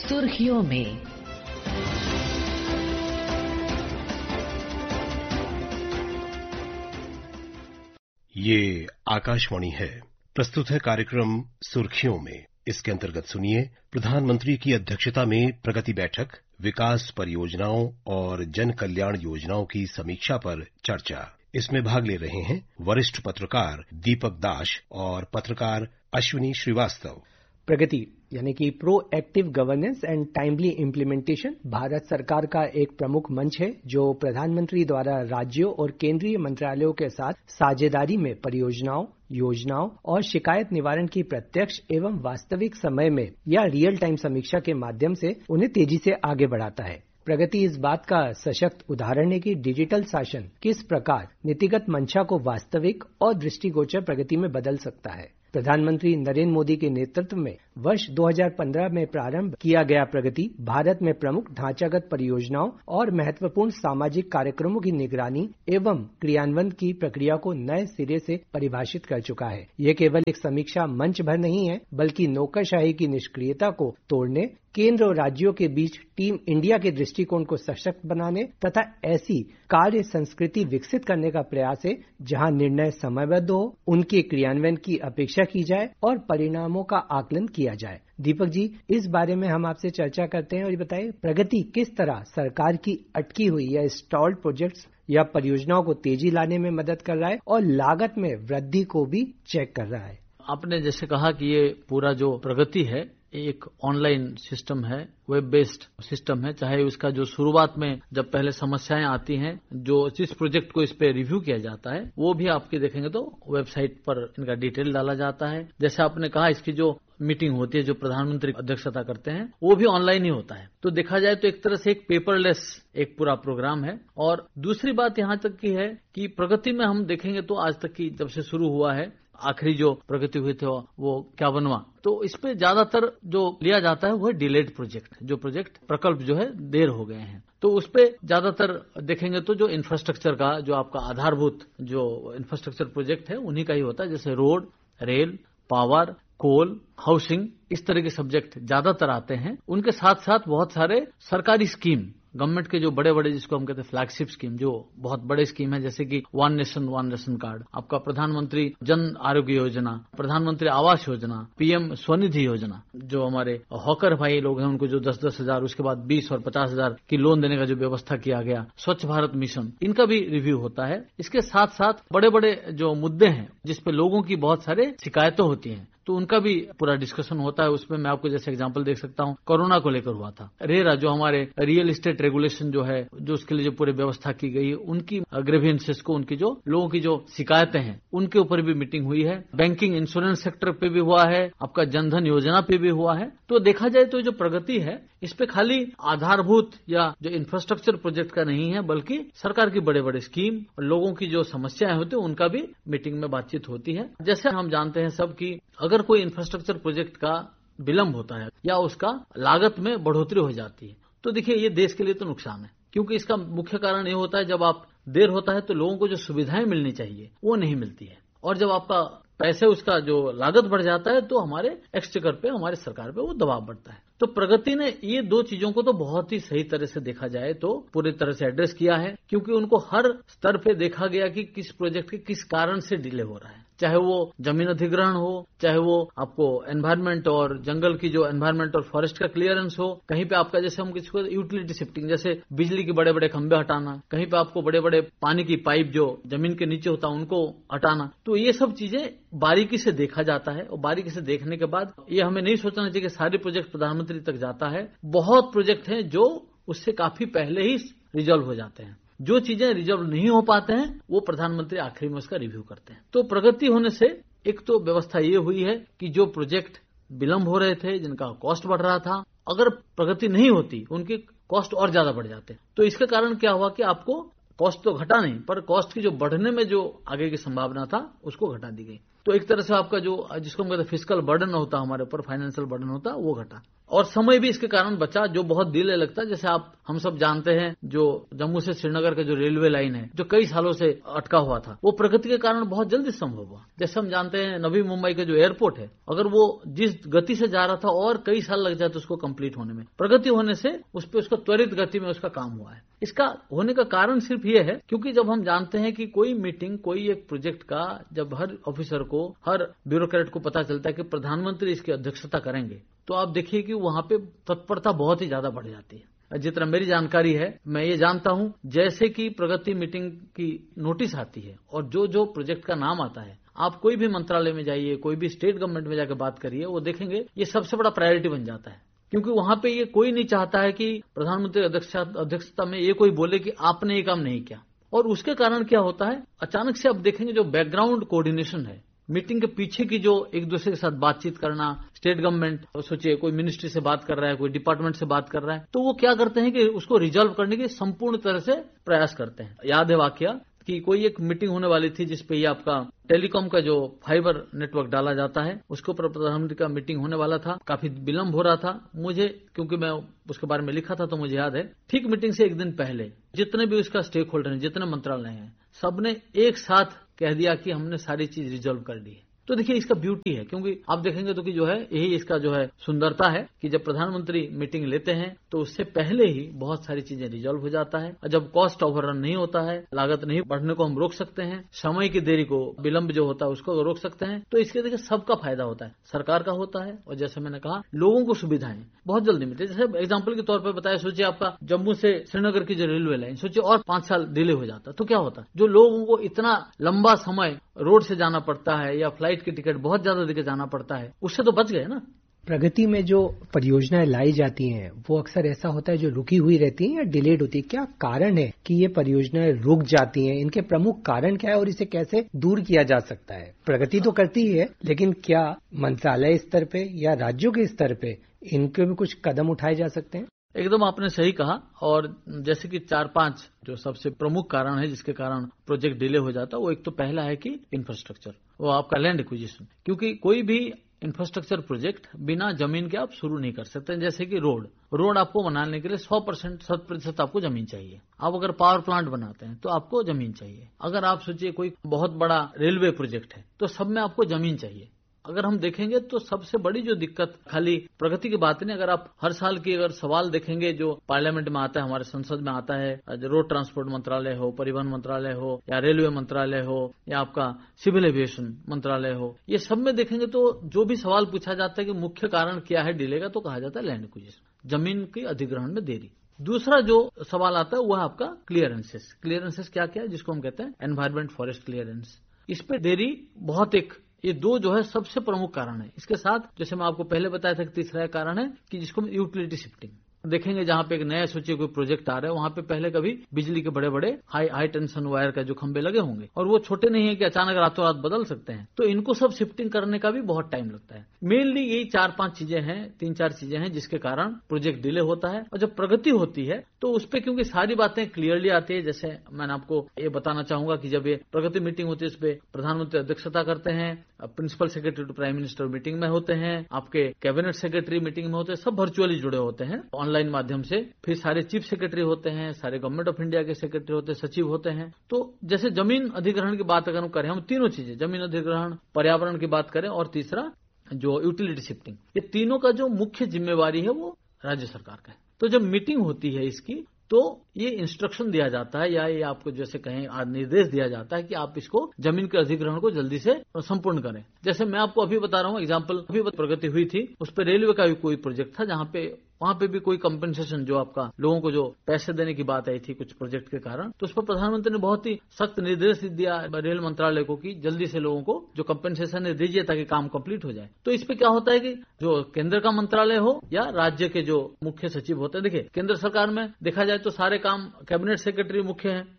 सुर्खियों में। ये आकाशवाणी है। प्रस्तुत है कार्यक्रम सुर्खियों में। इसके अंतर्गत सुनिए प्रधानमंत्री की अध्यक्षता में प्रगति बैठक, विकास परियोजनाओं और जन कल्याण योजनाओं की समीक्षा पर चर्चा। इसमें भाग ले रहे हैं वरिष्ठ पत्रकार दीपक दास और पत्रकार अश्विनी श्रीवास्तव। प्रगति यानी कि proactive governance and timely implementation Bharat सरकार का एक प्रमुख मंच है जो प्रधानमंत्री द्वारा राज्यों और केंद्रीय मंत्रालयों के साथ साझेदारी में परियोजनाओं, योजनाओं और शिकायत निवारण की प्रत्यक्ष एवं वास्तविक समय में या रियल टाइम समीक्षा के माध्यम से उन्हें तेजी से आगे बढ़ाता है। प्रगति इस बात का सशक्त उदाहरण है कि डिजिटल शासन किस प्रकार नीतिगत मंशा को वास्तविक और दृष्टिगोचर प्रगति में बदल सकता है। प्रधानमंत्री नरेंद्र मोदी के नेतृत्व में वर्ष 2015 में प्रारंभ किया गया प्रगति भारत में प्रमुख ढांचागत परियोजनाओं और महत्वपूर्ण सामाजिक कार्यक्रमों की निगरानी एवं क्रियान्वयन की प्रक्रिया को नए सिरे से परिभाषित कर चुका है। यह केवल एक समीक्षा मंच भर नहीं है, बल्कि नौकरशाही की निष्क्रियता को तोड़ने, केंद्र और राज्यों के बीच टीम इंडिया के दृष्टिकोण को सशक्त बनाने तथा ऐसी कार्य संस्कृति विकसित करने का प्रयास है जहां निर्णय समयबद्ध हो, उनके क्रियान्वयन की अपेक्षा की जाए और परिणामों का आकलन किया जाए। दीपक जी, इस बारे में हम आपसे चर्चा करते हैं और ये बताइए प्रगति किस तरह सरकार की अटकी हुई या स्टॉल्ड प्रोजेक्ट्स या परियोजनाओं को तेजी लाने में मदद कर रहा है और लागत में वृद्धि को भी चेक कर रहा है। आपने जैसे कहा कि ये पूरा जो प्रगति है एक ऑनलाइन सिस्टम है, वेब बेस्ड सिस्टम है। चाहे उसका जो शुरुआत में जब पहले समस्याएं आती हैं, जो जिस प्रोजेक्ट को इस पे रिव्यू किया जाता है वो भी आपके देखेंगे तो वेबसाइट पर इनका डिटेल डाला जाता है। जैसे आपने कहा इसकी जो मीटिंग होती है, जो प्रधानमंत्री अध्यक्षता करते हैं, वो भी ऑनलाइन ही होता है। तो देखा जाए तो एक तरह से एक पेपरलेस एक पूरा प्रोग्राम है। और दूसरी बात यहाँ तक की है कि प्रगति में हम देखेंगे तो आज तक की जब से शुरू हुआ है, आखिरी जो प्रगति हुई थी वो 51वां, तो इस पे ज्यादातर जो लिया जाता है वो है डिलेड प्रोजेक्ट, जो प्रोजेक्ट प्रकल्प जो है देर हो गए हैं। तो उस पे ज्यादातर देखेंगे तो जो इंफ्रास्ट्रक्चर का जो आपका आधारभूत जो इंफ्रास्ट्रक्चर प्रोजेक्ट है उन्हीं का ही होता है। जैसे रोड, रेल, पावर, कोल, हाउसिंग, इस तरह के सब्जेक्ट ज्यादातर आते हैं। उनके साथ साथ बहुत सारे सरकारी स्कीम, गवर्नमेंट के जो बड़े बड़े जिसको हम कहते हैं फ्लैगशिप स्कीम, जो बहुत बड़े स्कीम है, जैसे कि one nation one ration card, आपका प्रधानमंत्री जन आरोग्य योजना, प्रधानमंत्री आवास योजना, पीएम स्वनिधि योजना, जो हमारे हॉकर भाई लोग हैं उनको जो 10-10 हजार, उसके बाद 20 और 50 हजार की लोन देने का जो व्यवस्था किया गया, स्वच्छ भारत मिशन, इनका भी रिव्यू होता है। इसके साथ साथ बड़े बड़े जो मुद्दे हैं जिसपे लोगों की बहुत सारे शिकायतें होती हैं, तो उनका भी पूरा डिस्कशन होता है। उसमें मैं आपको जैसे एग्जांपल देख सकता हूं, कोरोना को लेकर हुआ था। रेरा जो हमारे रियल एस्टेट रेगुलेशन जो है, जो उसके लिए जो पूरी व्यवस्था की गई है, उनकी ग्रीवेंसेस को, उनकी जो लोगों की जो शिकायतें हैं उनके ऊपर भी मीटिंग हुई है। बैंकिंग इंश्योरेंस सेक्टर पे भी हुआ है, आपका जनधन योजना पे भी हुआ है। तो देखा जाए तो जो प्रगति है इस पे खाली आधारभूत या जो इंफ्रास्ट्रक्चर प्रोजेक्ट का नहीं है, बल्कि सरकार की बड़े बड़े स्कीम और लोगों की जो समस्याएं होती है उनका भी मीटिंग में बातचीत होती है। जैसे हम जानते हैं सब कि अगर कोई इंफ्रास्ट्रक्चर प्रोजेक्ट का विलंब होता है या उसका लागत में बढ़ोतरी हो जाती है, तो देखिए ये देश के लिए तो नुकसान है, क्योंकि इसका मुख्य कारण ये होता है जब आप देर होता है तो लोगों को जो सुविधाएं मिलनी चाहिए वो नहीं मिलती है, और जब आपका पैसे उसका जो लागत बढ़ जाता है तो हमारे एक्सचेकर पे, हमारे सरकार पे वो दबाव बढ़ता है। तो प्रगति ने ये दो चीजों को तो बहुत ही सही तरह से देखा जाए तो पूरी तरह से एड्रेस किया है, क्योंकि उनको हर स्तर पे देखा गया कि किस प्रोजेक्ट के किस कारण से डिले हो रहा है। चाहे वो जमीन अधिग्रहण हो, चाहे वो आपको एनवायरमेंट और जंगल की जो एनवायरमेंट और फॉरेस्ट का क्लियरेंस हो, कहीं पे आपका जैसे हम किसी को यूटिलिटी शिफ्टिंग, जैसे बिजली के बड़े बड़े खंभे हटाना, कहीं पे आपको बड़े बड़े पानी की पाइप जो जमीन के नीचे होता है उनको हटाना। तो ये सब चीजें बारीकी से देखा जाता है, और बारीकी से देखने के बाद ये हमें नहीं सोचना चाहिए कि सारे प्रोजेक्ट प्रधानमंत्री तक जाता है। बहुत प्रोजेक्ट हैं जो उससे काफी पहले ही रिजॉल्व हो जाते हैं। जो चीजें रिजॉल्व नहीं हो पाते हैं वो प्रधानमंत्री आखिरी में उसका रिव्यू करते हैं। तो प्रगति होने से एक तो व्यवस्था ये हुई है कि जो प्रोजेक्ट विलंब हो रहे थे, जिनका कॉस्ट बढ़ रहा था, अगर प्रगति नहीं होती उनके कॉस्ट और ज्यादा बढ़ जाते। तो इसके कारण क्या हुआ कि आपको कॉस्ट तो घटा नहीं, पर कॉस्ट की जो बढ़ने में जो आगे की संभावना था उसको घटा दी गई। तो एक तरह से आपका जो जिसको हम कहते हैं फिस्कल बर्डन होता है हमारे ऊपर, फाइनेंशियल बर्डन होता वो घटा, और समय भी इसके कारण बचा जो बहुत डिले लगता है। जैसे हम सब जानते हैं जो जम्मू से श्रीनगर का जो रेलवे लाइन है जो कई सालों से अटका हुआ था, वो प्रगति के कारण बहुत जल्दी संभव हुआ। जैसे हम जानते हैं नवी मुंबई का जो एयरपोर्ट है, अगर वो जिस गति से जा रहा था और कई साल लग जाते उसको कंप्लीट होने में, प्रगति होने से उस पर उसका त्वरित गति में उसका काम हुआ है। इसका होने का कारण सिर्फ ये है क्योंकि जब हम जानते हैं कि कोई मीटिंग, कोई एक प्रोजेक्ट का जब हर ऑफिसर को, हर ब्यूरोक्रेट को पता चलता है कि प्रधानमंत्री इसकी अध्यक्षता करेंगे, तो आप देखिए कि वहां पे तत्परता बहुत ही ज्यादा बढ़ जाती है। जितना मेरी जानकारी है, मैं ये जानता हूं जैसे कि प्रगति मीटिंग की नोटिस आती है और जो जो प्रोजेक्ट का नाम आता है, आप कोई भी मंत्रालय में जाइए, कोई भी स्टेट गवर्नमेंट में जाकर बात करिए, वो देखेंगे ये सबसे बड़ा प्रायोरिटी बन जाता है। क्योंकि वहां पे ये कोई नहीं चाहता है कि प्रधानमंत्री अध्यक्षता में ये कोई बोले कि आपने ये काम नहीं किया। और उसके कारण क्या होता है, अचानक से अब देखेंगे जो बैकग्राउंड कोऑर्डिनेशन है, मीटिंग के पीछे की जो एक दूसरे के साथ बातचीत करना, स्टेट गवर्नमेंट सोचिए कोई मिनिस्ट्री से बात कर रहा है, कोई डिपार्टमेंट से बात कर रहा है, तो वो क्या करते हैं कि उसको रिजॉल्व करने के संपूर्ण तरह से प्रयास करते हैं। याद है वाकया कि कोई एक मीटिंग होने वाली थी जिसपे ये आपका टेलीकॉम का जो फाइबर नेटवर्क डाला जाता है, उसके ऊपर प्रधानमंत्री का मीटिंग होने वाला था, काफी विलंब हो रहा था। मुझे, क्योंकि मैं उसके बारे में लिखा था तो मुझे याद है, ठीक मीटिंग से एक दिन पहले जितने भी उसका स्टेक होल्डर हैं, जितने मंत्रालय हैं, सबने एक साथ कह दिया कि हमने सारी चीज रिजॉल्व कर ली है। तो देखिए इसका ब्यूटी है, क्योंकि आप देखेंगे तो कि जो है यही इसका जो है सुंदरता है कि जब प्रधानमंत्री मीटिंग लेते हैं तो उससे पहले ही बहुत सारी चीजें रिजॉल्व हो जाता है। और जब कॉस्ट ओवररन नहीं होता है, लागत नहीं बढ़ने को हम रोक सकते हैं, समय की देरी को, विलंब जो होता है उसको रोक सकते हैं, तो इसके देखिए सबका फायदा होता है, सरकार का होता है, और जैसे मैंने कहा लोगों को सुविधाएं बहुत जल्दी मिलती है। जैसे एग्जाम्पल के तौर पर बताया, सोचिए आपका जम्मू से श्रीनगर की जो रेलवे लाइन, सोचिए और 5 साल डिले हो जाता तो क्या होता, जो लोगों को इतना लंबा समय रोड से जाना पड़ता है या फ्लाइट की टिकट बहुत ज्यादा देके जाना पड़ता है, उससे तो बच गए ना। प्रगति में जो परियोजनाएं लाई जाती हैं वो अक्सर ऐसा होता है जो रुकी हुई रहती हैं या डिलेड होती है। क्या कारण है कि ये परियोजनाएं रुक जाती हैं? इनके प्रमुख कारण क्या है और इसे कैसे दूर किया जा सकता है? प्रगति तो करती ही है, लेकिन क्या मंत्रालय स्तर पे या राज्यों के स्तर पे इनके भी कुछ कदम उठाए जा सकते हैं? एकदम आपने सही कहा। और जैसे कि 4-5 जो सबसे प्रमुख कारण है जिसके कारण प्रोजेक्ट डिले हो जाता है, वो एक तो पहला है कि इंफ्रास्ट्रक्चर, वो आपका लैंड एक्विजिशन। क्योंकि कोई भी इंफ्रास्ट्रक्चर प्रोजेक्ट बिना जमीन के आप शुरू नहीं कर सकते। जैसे कि रोड आपको बनाने के लिए 100% आपको जमीन चाहिए। आप अगर पावर प्लांट बनाते हैं तो आपको जमीन चाहिए। अगर आप सोचिए कोई बहुत बड़ा रेलवे प्रोजेक्ट है तो सब में आपको जमीन चाहिए। अगर हम देखेंगे तो सबसे बड़ी जो दिक्कत, खाली प्रगति की बात नहीं, अगर आप हर साल की अगर सवाल देखेंगे जो पार्लियामेंट में आता है, हमारे संसद में आता है, रोड ट्रांसपोर्ट मंत्रालय हो, परिवहन मंत्रालय हो, या रेलवे मंत्रालय हो, या आपका सिविल एविएशन मंत्रालय हो, ये सब में देखेंगे तो जो भी सवाल पूछा जाता है कि मुख्य कारण क्या है डिले का, तो कहा जाता है लैंड एक्विजिशन, जमीन की अधिग्रहण में देरी। दूसरा जो सवाल आता है वह आपका क्लियरेंसेस। क्लियरेंसेस क्या क्या है, जिसको हम कहते हैं एनवायरमेंट फॉरेस्ट क्लियरेंस। इस पे देरी बहुत, ये दो जो है सबसे प्रमुख कारण है। इसके साथ जैसे मैं आपको पहले बताया था कि तीसरा कारण है कि जिसको हम यूटिलिटी शिफ्टिंग देखेंगे। जहां पे एक नया सोचिए कोई प्रोजेक्ट आ रहा है, वहां पे पहले कभी बिजली के बड़े बड़े हाई टेंशन वायर का जो खंभे लगे होंगे, और वो छोटे नहीं है कि अचानक रातों रात बदल सकते हैं, तो इनको सब शिफ्टिंग करने का भी बहुत टाइम लगता है। मेनली यही 4-5 चीजें हैं, 3-4 चीजें हैं जिसके कारण प्रोजेक्ट डिले होता है। और जब प्रगति होती है तो उस पर क्योंकि सारी बातें क्लियरली आती है, जैसे मैंने आपको ये बताना चाहूंगा कि जब ये प्रगति मीटिंग होती है, इस पे प्रधानमंत्री अध्यक्षता करते हैं, principal secretary to prime minister meeting में होते हैं, आपके कैबिनेट सेक्रेटरी मीटिंग में होते हैं, सब वर्चुअली जुड़े होते हैं ऑनलाइन माध्यम से। फिर सारे चीफ सेक्रेटरी होते हैं, सारे गवर्नमेंट ऑफ इंडिया के सेक्रेटरी होते हैं, सचिव होते हैं। तो जैसे जमीन अधिग्रहण की बात अगर हम करें, हम तीनों चीजें, जमीन अधिग्रहण, पर्यावरण की बात करें, और तीसरा जो यूटिलिटी शिफ्टिंग, ये तीनों का जो मुख्य जिम्मेवारी है वो राज्य सरकार का है। तो जब मीटिंग होती है इसकी, तो ये इंस्ट्रक्शन दिया जाता है या ये आपको जैसे कहें निर्देश दिया जाता है कि आप इसको जमीन के अधिग्रहण को जल्दी से संपूर्ण करें। जैसे मैं आपको अभी बता रहा हूँ एग्जांपल, अभी प्रगति हुई थी, उस पर रेलवे का भी कोई प्रोजेक्ट था जहां पे वहां पे भी कोई कंपनसेशन, जो आपका लोगों को जो पैसे देने की बात आई थी कुछ प्रोजेक्ट के कारण, तो उस पर प्रधानमंत्री ने बहुत ही सख्त निर्देश दिया रेल मंत्रालय को कि जल्दी से लोगों को जो कंपनसेशन है दीजिए ताकि काम कंप्लीट हो जाए। तो इस पे क्या होता है कि जो केंद्र का मंत्रालय हो या राज्य के जो मुख्य सचिव होते हैं, देखिए केंद्र सरकार में देखा जाए तो सारे काम कैबिनेट सेक्रेटरी मुख्य है,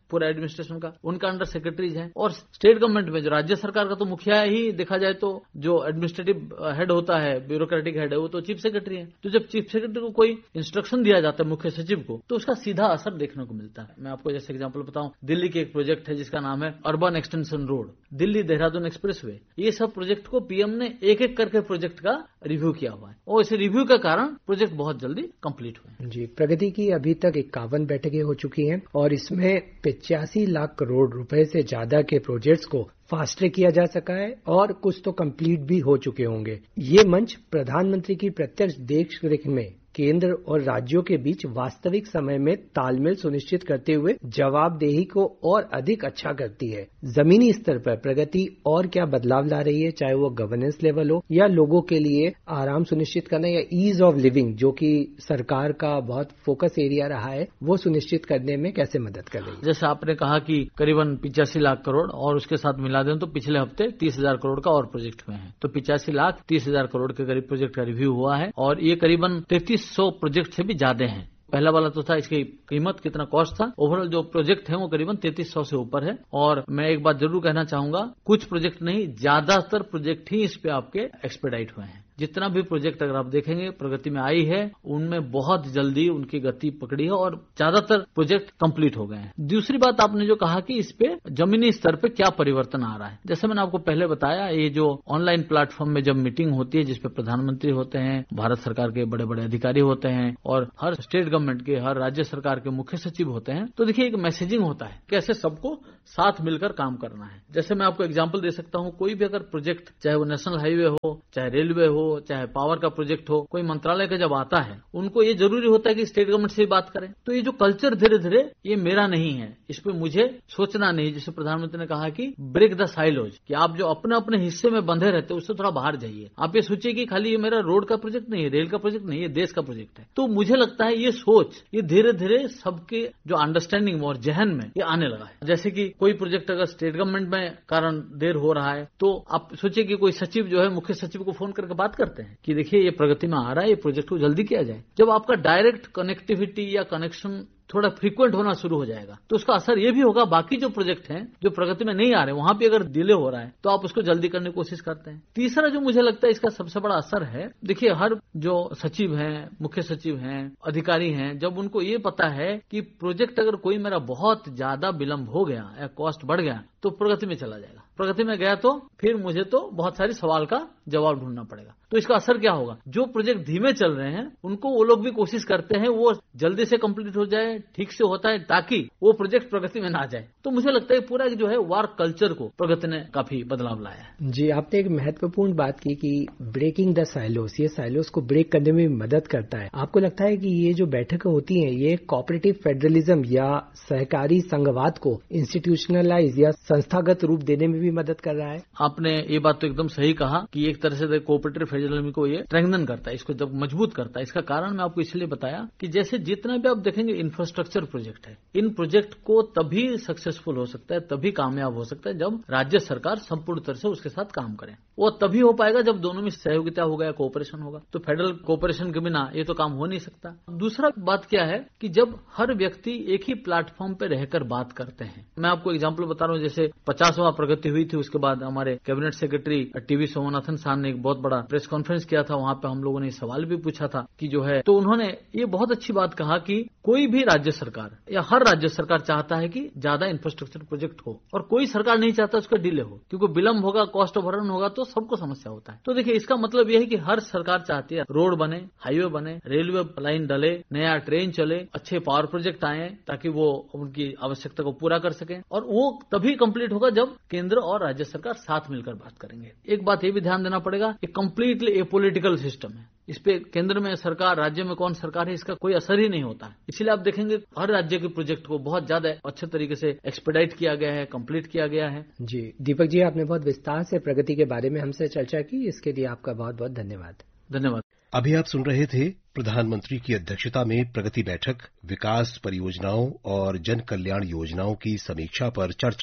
पूरा एडमिनिस्ट्रेशन का, उनका अंडर सेक्रेटरीज हैं। और स्टेट गवर्नमेंट में जो राज्य सरकार का तो मुखिया ही देखा जाए तो जो एडमिनिस्ट्रेटिव हेड होता है, ब्यूरोक्रेटिक हेड है, वो तो चीफ सेक्रेटरी है। तो जब चीफ सेक्रेटरी को कोई इंस्ट्रक्शन दिया जाता है मुख्य सचिव को, तो उसका सीधा असर देखने को मिलता है। मैं आपको जैसे एग्जांपल बताऊं, दिल्ली के एक प्रोजेक्ट है जिसका नाम है urban extension road, Delhi Dehradun expressway. ये सब प्रोजेक्ट को पीएम ने एक एक करके प्रोजेक्ट का रिव्यू किया हुआ है और इस रिव्यू के कारण प्रोजेक्ट बहुत जल्दी कंप्लीट हुए। जी, प्रगति की अभी तक 51 बैठकें हो चुकी हैं और इसमें 85 लाख करोड़ रुपए से ज्यादा के प्रोजेक्ट्स को फास्ट ट्रैक किया जा सका है और कुछ तो कंप्लीट भी हो चुके होंगे। ये मंच प्रधानमंत्री की प्रत्यक्ष देखरेख में केंद्र और राज्यों के बीच वास्तविक समय में तालमेल सुनिश्चित करते हुए जवाबदेही को और अधिक अच्छा करती है। जमीनी स्तर पर प्रगति और क्या बदलाव ला रही है, चाहे वो गवर्नेंस लेवल हो या लोगों के लिए आराम सुनिश्चित करना या ईज ऑफ लिविंग, जो कि सरकार का बहुत फोकस एरिया रहा है, वो सुनिश्चित करने में कैसे मदद कर रही है? जैसे आपने कहा कि करीबन 85 लाख करोड़ और उसके साथ मिला दें तो पिछले हफ्ते 30,000 करोड़ का और प्रोजेक्ट हुए हैं। तो 85 लाख 30,000 करोड़ के करीब प्रोजेक्ट का रिव्यू हुआ है और ये करीबन 3300 प्रोजेक्ट से भी ज्यादा हैं। पहला वाला तो था इसकी कीमत कितना कॉस्ट था, ओवरऑल जो प्रोजेक्ट है वो करीबन 3300 से ऊपर है। और मैं एक बात जरूर कहना चाहूंगा, कुछ प्रोजेक्ट नहीं, ज्यादातर प्रोजेक्ट ही इस पे आपके एक्सपेडाइट हुए हैं। जितना भी प्रोजेक्ट अगर आप देखेंगे प्रगति में आई है, उनमें बहुत जल्दी उनकी गति पकड़ी है और ज्यादातर प्रोजेक्ट कंप्लीट हो गए हैं। दूसरी बात आपने जो कहा कि इस पे जमीनी स्तर पे क्या परिवर्तन आ रहा है, जैसे मैंने आपको पहले बताया, ये जो ऑनलाइन प्लेटफॉर्म में जब मीटिंग होती है जिसपे प्रधानमंत्री होते हैं, भारत सरकार के बड़े बड़े अधिकारी होते हैं और हर स्टेट गवर्नमेंट के, हर राज्य सरकार के मुख्य सचिव होते हैं, तो देखिए एक मैसेजिंग होता है, कैसे सबको साथ मिलकर काम करना है। जैसे मैं आपको एग्जाम्पल दे सकता हूँ, कोई भी अगर प्रोजेक्ट, चाहे वो नेशनल हाईवे हो, चाहे रेलवे हो, चाहे पावर का प्रोजेक्ट हो, कोई मंत्रालय का जब आता है, उनको ये जरूरी होता है कि स्टेट गवर्नमेंट से बात करें। तो ये जो कल्चर धीरे धीरे, ये मेरा नहीं है, इस पे मुझे सोचना नहीं। जैसे प्रधानमंत्री ने कहा कि ब्रेक द साइलोज, कि आप जो अपने अपने हिस्से में बंधे रहते हैं उससे थोड़ा बाहर जाइए। आप ये सोचिए कि खाली ये मेरा रोड का प्रोजेक्ट नहीं है, रेल का प्रोजेक्ट नहीं है, देश का प्रोजेक्ट है। तो मुझे लगता है ये सोच, ये धीरे धीरे सबके जो अंडरस्टैंडिंग और जहन में ये आने लगा है। जैसे कि कोई प्रोजेक्ट अगर स्टेट गवर्नमेंट में कारण देर हो रहा है, तो आप सोचिए कि कोई सचिव जो है मुख्य सचिव को फोन करके बात करते हैं कि देखिए ये प्रगति में आ रहा है, ये प्रोजेक्ट को जल्दी किया जाए। जब आपका डायरेक्ट कनेक्टिविटी या कनेक्शन थोड़ा फ्रीक्वेंट होना शुरू हो जाएगा, तो उसका असर ये भी होगा बाकी जो प्रोजेक्ट हैं जो प्रगति में नहीं आ रहे, वहां पे अगर डिले हो रहा है तो आप उसको जल्दी करने की कोशिश करते हैं। तीसरा जो मुझे लगता है इसका सबसे बड़ा असर है, देखिए हर जो सचिव हैं, मुख्य सचिव हैं, अधिकारी हैं, जब उनको ये पता है कि प्रोजेक्ट अगर कोई मेरा बहुत ज्यादा विलंब हो गया या कॉस्ट बढ़ गया तो प्रगति में चला जाएगा, प्रगति में गया तो फिर मुझे तो बहुत सारी सवाल का जवाब ढूंढना पड़ेगा। तो इसका असर क्या होगा, जो प्रोजेक्ट धीमे चल रहे हैं उनको वो लोग भी कोशिश करते हैं वो जल्दी से कंप्लीट हो जाए, ठीक से होता है, ताकि वो प्रोजेक्ट प्रगति में ना जाए। तो मुझे लगता है पूरा जो है वर्क कल्चर को प्रगति ने काफी बदलाव लाया है। जी, आपने एक महत्वपूर्ण बात की कि ब्रेकिंग द साइलोस, ये साइलोस को ब्रेक करने में मदद करता है। आपको लगता है कि ये जो बैठकें होती हैं ये कोऑपरेटिव फेडरलिज्म या सहकारी संघवाद को इंस्टीट्यूशनलाइज या संस्थागत रूप देने में भी मदद कर रहा है? आपने ये बात तो एकदम सही कहा कि एक तरह से कोऑपरेटिव फेडरलिज्म को ये स्ट्रेंथन करता है, इसको जब मजबूत करता है। इसका कारण मैं आपको इसलिए बताया कि जैसे जितना भी आप देखेंगे इंफ्रास्ट्रक्चर प्रोजेक्ट है, इन प्रोजेक्ट को तभी सक्सेसफुल हो सकता है, तभी कामयाब हो सकता है जब राज्य सरकार संपूर्ण तरह से उसके साथ काम करे। वो तभी हो पाएगा जब दोनों में सहयोगिता होगा या कोऑपरेशन होगा। तो फेडरल कोऑपरेशन के बिना ये तो काम हो नहीं सकता। दूसरा बात क्या है कि जब हर व्यक्ति एक ही प्लेटफॉर्म पे रहकर बात करते हैं, मैं आपको एग्जांपल बता रहा हूँ, जैसे 50वां प्रगति हुई थी, उसके बाद हमारे कैबिनेट सेक्रेटरी टीवी सोमनाथन साहब ने एक बहुत बड़ा प्रेस कॉन्फ्रेंस किया था, वहां पे हम लोगों ने सवाल भी पूछा था कि जो है, तो उन्होंने ये बहुत अच्छी बात कहा कि कोई भी राज्य सरकार या हर राज्य सरकार चाहता है कि ज्यादा इंफ्रास्ट्रक्चर प्रोजेक्ट हो और कोई सरकार नहीं चाहता उसका डिले हो, क्योंकि विलंब होगा, कॉस्ट ओवररन होगा तो सबको समस्या होता है। तो देखिए इसका मतलब यह है कि हर सरकार चाहती है रोड बने, हाईवे बने, रेलवे लाइन डले, नया ट्रेन चले, अच्छे पावर प्रोजेक्ट आए ताकि वो उनकी आवश्यकता को पूरा कर सके, और वो तभी कंप्लीट होगा जब केंद्र और राज्य सरकार साथ मिलकर बात करेंगे। एक बात ये भी ध्यान देना पड़ेगा कि कंप्लीटली एपॉलिटिकल सिस्टम है, इस पे केंद्र में सरकार, राज्य में कौन सरकार है, इसका कोई असर ही नहीं होता है। इसलिए आप देखेंगे हर राज्य के प्रोजेक्ट को बहुत ज्यादा अच्छे तरीके से एक्सपेडाइट किया गया है, कंप्लीट किया गया है। जी दीपक जी, आपने बहुत विस्तार से प्रगति के बारे में हमसे चर्चा की, इसके लिए आपका बहुत बहुत धन्यवाद। धन्यवाद। अभी आप सुन रहे थे प्रधानमंत्री की अध्यक्षता में प्रगति बैठक, विकास परियोजनाओं और जन कल्याण योजनाओं की समीक्षा पर चर्चा।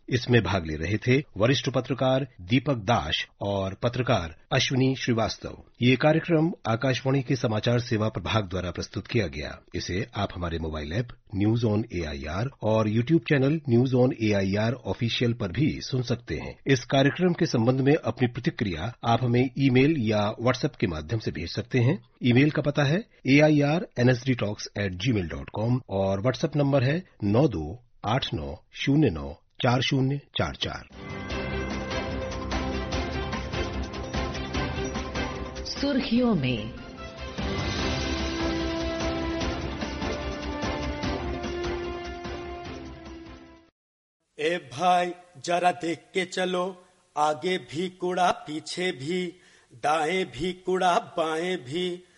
इसमें भाग ले रहे थे वरिष्ठ पत्रकार दीपक दास और पत्रकार अश्विनी श्रीवास्तव। ये कार्यक्रम आकाशवाणी के समाचार सेवा प्रभाग द्वारा प्रस्तुत किया गया। इसे आप हमारे mobile app news on AIR और YouTube channel news on AIR official पर भी सुन सकते हैं। इस कार्यक्रम के संबंध में अपनी प्रतिक्रिया आप हमें ईमेल या व्हाट्सएप के माध्यम से भेज सकते हैं। ईमेल का पता है airnsdtalks@gmail.com और व्हाट्सएप नंबर है 9289094044। सुर्खियों में ए भाई जरा देख के चलो, आगे भी कूड़ा पीछे भी, दाएं भी कूड़ा बाएं भी,